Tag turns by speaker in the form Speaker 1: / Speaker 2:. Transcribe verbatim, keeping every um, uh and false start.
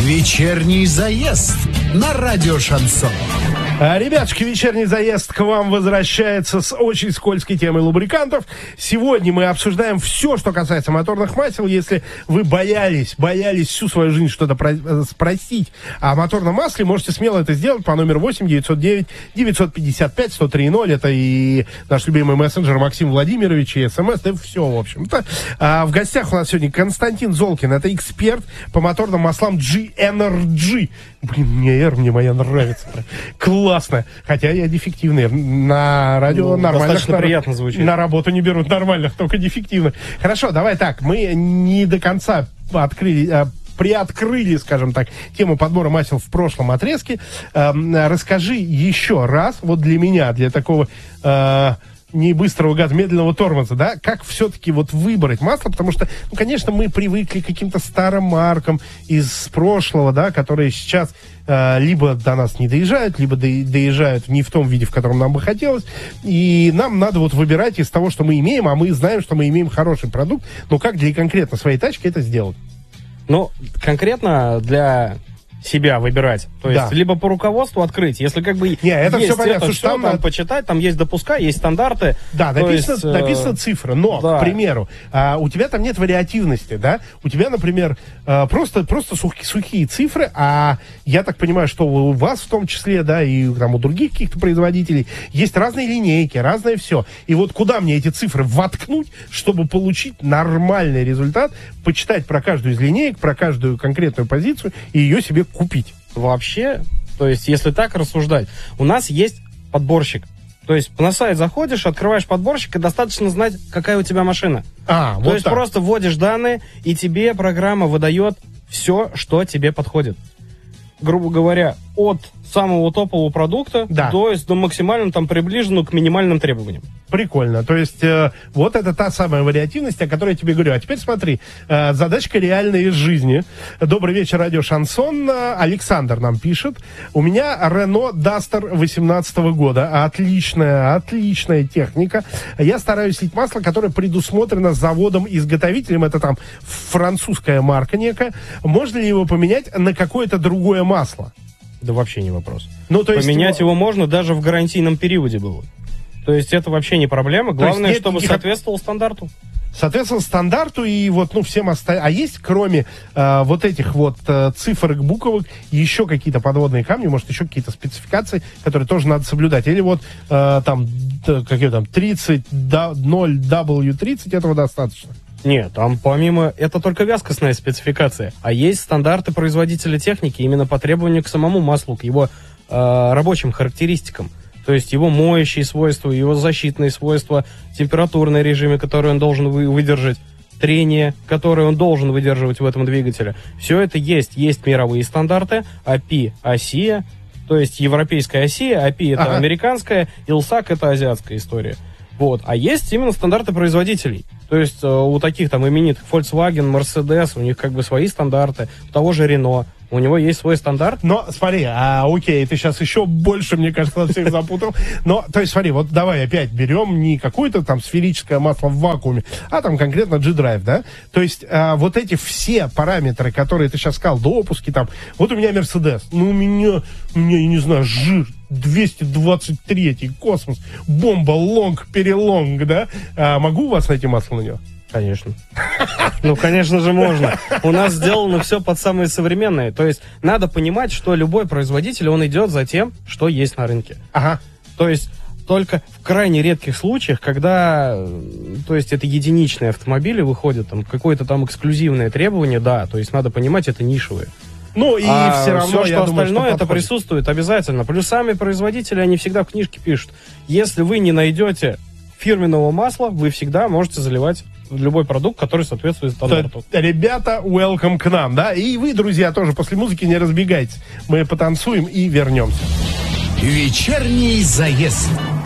Speaker 1: Вечерний заезд на радио Шансон.
Speaker 2: Ребятушки, вечерний заезд к вам возвращается с очень скользкой темой лубрикантов. Сегодня мы обсуждаем все, что касается моторных масел. Если вы боялись, боялись всю свою жизнь что-то про- спросить о моторном масле, можете смело это сделать по номеру восемь девятьсот девять девятьсот пятьдесят пять сто три ноль. Это и наш любимый мессенджер Максим Владимирович, и СМС, это все, в общем-то. А в гостях у нас сегодня Константин Золкин. Это эксперт по моторным маслам джи эн эр джи. Блин, мне R, мне моя нравится. Классно. Хотя я дефективный. На радио ну, нормальных.
Speaker 3: Достаточно на, приятно звучит.
Speaker 2: На работу не берут нормальных, только дефективных. Хорошо, давай так. Мы не до конца открыли... А, приоткрыли, скажем так, тему подбора масел в прошлом отрезке. Э, расскажи еще раз, вот для меня, для такого... Э, не быстрого газа, медленного тормоза, да, как все-таки вот выбрать масло, потому что, ну, конечно, мы привыкли к каким-то старым маркам из прошлого, да, которые сейчас э, либо до нас не доезжают, либо до, доезжают не в том виде, в котором нам бы хотелось, и нам надо вот выбирать из того, что мы имеем, а мы знаем, что мы имеем хороший продукт, но как для конкретно своей тачки это сделать?
Speaker 3: Ну, конкретно для... себя выбирать. То есть,
Speaker 2: да.
Speaker 3: либо по руководству открыть, если как бы
Speaker 2: Не, это
Speaker 3: есть
Speaker 2: все понятно,
Speaker 3: это,
Speaker 2: что
Speaker 3: все,
Speaker 2: там,
Speaker 3: там
Speaker 2: надо...
Speaker 3: почитать, там есть допуска, есть стандарты.
Speaker 2: Да, написано,
Speaker 3: есть,
Speaker 2: написана цифра, но,
Speaker 3: да.
Speaker 2: к примеру, а, у тебя там нет вариативности, да? У тебя, например, а, просто, просто сух, сухие цифры, а я так понимаю, что у вас в том числе, да, и там у других каких-то производителей есть разные линейки, разное все. И вот куда мне эти цифры воткнуть, чтобы получить нормальный результат, почитать про каждую из линеек, про каждую конкретную позицию и ее себе купить?
Speaker 3: Вообще, то есть, если так рассуждать, у нас есть подборщик. То есть, на сайт заходишь, открываешь подборщик, и достаточно знать, какая у тебя машина.
Speaker 2: А,
Speaker 3: То
Speaker 2: вот
Speaker 3: есть,
Speaker 2: так.
Speaker 3: просто вводишь данные, и тебе программа выдает все, что тебе подходит. Грубо говоря, от самого топового продукта,
Speaker 2: да.
Speaker 3: то есть до максимально там приближенного к минимальным требованиям.
Speaker 2: Прикольно. То есть э, вот это та самая вариативность, о которой я тебе говорю. А теперь смотри, э, задачка реальная из жизни. Добрый вечер, радио Шансон. Александр нам пишет. У меня Renault Duster восемнадцатого года. Отличная, отличная техника. Я стараюсь лить масло, которое предусмотрено заводом-изготовителем. Это там французская марка некая. Можно ли его поменять на какое-то другое масло?
Speaker 3: Да вообще не вопрос.
Speaker 2: Ну, то есть
Speaker 3: поменять его... его можно даже в гарантийном периоде было. То есть это вообще не проблема. Главное, чтобы
Speaker 2: никаких...
Speaker 3: соответствовал стандарту.
Speaker 2: Соответственно, стандарту и вот, ну, всем остальным. А есть, кроме э, вот этих вот э, цифрок, буквок, еще какие-то подводные камни, может, еще какие-то спецификации, которые тоже надо соблюдать? Или вот э, там, какие там, тридцать, ноль дабл ю тридцать, этого достаточно?
Speaker 3: Нет, там помимо... Это только вязкостная спецификация. А есть стандарты производителя техники именно по требованию к самому маслу, к его э, рабочим характеристикам. То есть его моющие свойства, его защитные свойства, температурный режим, который он должен вы, выдержать, трение, которое он должен выдерживать в этом двигателе. Все это есть. Есть мировые стандарты, эй пи ай, эй си ай, то есть европейская эй си ай, эй пи это ага. американская, ИЛСАК это азиатская история. Вот. А есть именно стандарты производителей. То есть э, у таких там именитых Volkswagen, Mercedes, у них как бы свои стандарты, у того же Renault, у него есть свой стандарт.
Speaker 2: Но, смотри, а, окей, ты сейчас еще больше, мне кажется, всех запутал. Но, то есть, смотри, вот давай опять берем не какое-то там сферическое масло в вакууме, а там конкретно G-Drive, да? То есть, а, вот эти все параметры, которые ты сейчас сказал, допуски там, вот у меня Mercedes, ну, у меня, у меня, я не знаю, жир, двести двадцать третий, космос, бомба, лонг, перелонг, да? А, могу у вас найти масло на него?
Speaker 3: Конечно. Ну, конечно же, можно. У нас сделано все под самые современные. То есть, надо понимать, что любой производитель, он идет за тем, что есть на рынке.
Speaker 2: Ага.
Speaker 3: То есть, только в крайне редких случаях, когда, то есть, это единичные автомобили выходят, там, какое-то там эксклюзивное требование, да, то есть, надо понимать, это нишевые.
Speaker 2: Ну, и
Speaker 3: а
Speaker 2: все равно,
Speaker 3: все,
Speaker 2: я
Speaker 3: что
Speaker 2: думаю,
Speaker 3: остальное,
Speaker 2: что
Speaker 3: это присутствует обязательно. Плюс сами производители, они всегда в книжке пишут. Если вы не найдете фирменного масла, вы всегда можете заливать любой продукт, который соответствует стандарту.
Speaker 2: Ребята, welcome к нам, да? И вы, друзья, тоже после музыки не разбегайтесь. Мы потанцуем и вернемся.
Speaker 1: Вечерний заезд.